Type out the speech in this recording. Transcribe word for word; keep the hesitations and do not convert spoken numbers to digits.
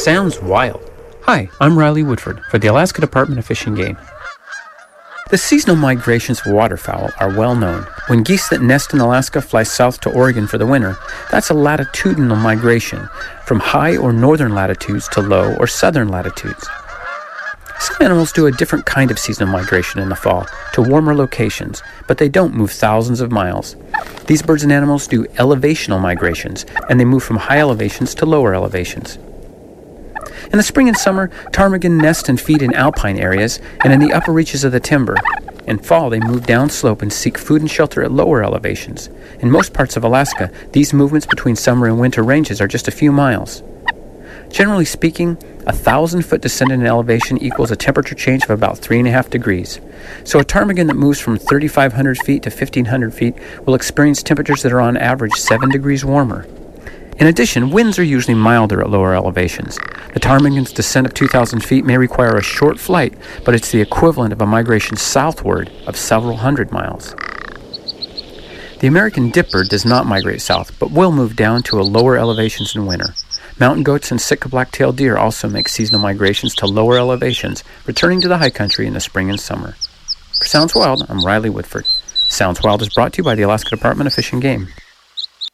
Sounds wild. Hi, I'm Riley Woodford for the Alaska Department of Fish and Game. The seasonal migrations of waterfowl are well known. When geese that nest in Alaska fly south to Oregon for the winter, that's a latitudinal migration from high or northern latitudes to low or southern latitudes. Some animals do a different kind of seasonal migration in the fall to warmer locations, but they don't move thousands of miles. These birds and animals do elevational migrations, and they move from high elevations to lower elevations. In the spring and summer, ptarmigan nest and feed in alpine areas and in the upper reaches of the timber. In fall, they move downslope and seek food and shelter at lower elevations. In most parts of Alaska, these movements between summer and winter ranges are just a few miles. Generally speaking, a thousand-foot descent in elevation equals a temperature change of about three and a half degrees. So a ptarmigan that moves from thirty-five hundred feet to fifteen hundred feet will experience temperatures that are on average seven degrees warmer. In addition, winds are usually milder at lower elevations. The ptarmigan's descent of two thousand feet may require a short flight, but it's the equivalent of a migration southward of several hundred miles. The American dipbird does not migrate south, but will move down to a lower elevations in winter. Mountain goats and Sitka black-tailed deer also make seasonal migrations to lower elevations, returning to the high country in the spring and summer. For Sounds Wild, I'm Riley Woodford. Sounds Wild is brought to you by the Alaska Department of Fish and Game.